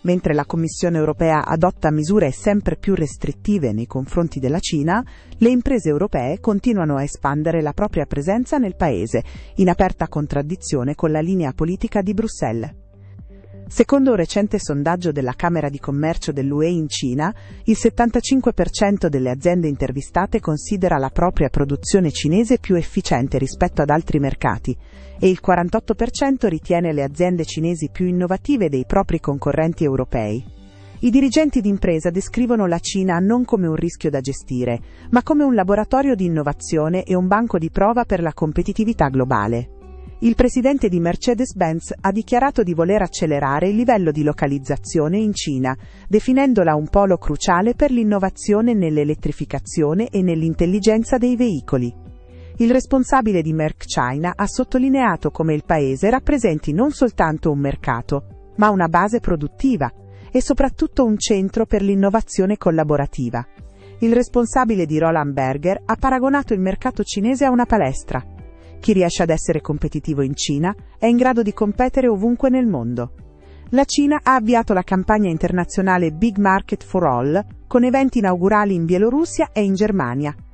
Mentre la Commissione europea adotta misure sempre più restrittive nei confronti della Cina, le imprese europee continuano a espandere la propria presenza nel paese, in aperta contraddizione con la linea politica di Bruxelles. Secondo un recente sondaggio della Camera di Commercio dell'UE in Cina, il 75% delle aziende intervistate considera la propria produzione cinese più efficiente rispetto ad altri mercati e il 48% ritiene le aziende cinesi più innovative dei propri concorrenti europei. I dirigenti d'impresa descrivono la Cina non come un rischio da gestire, ma come un laboratorio di innovazione e un banco di prova per la competitività globale. Il presidente di Mercedes-Benz ha dichiarato di voler accelerare il livello di localizzazione in Cina, definendola un polo cruciale per l'innovazione nell'elettrificazione e nell'intelligenza dei veicoli. Il responsabile di Merck China ha sottolineato come il paese rappresenti non soltanto un mercato, ma una base produttiva e soprattutto un centro per l'innovazione collaborativa. Il responsabile di Roland Berger ha paragonato il mercato cinese a una palestra. Chi riesce ad essere competitivo in Cina è in grado di competere ovunque nel mondo. La Cina ha avviato la campagna internazionale Big Market for All, con eventi inaugurali in Bielorussia e in Germania,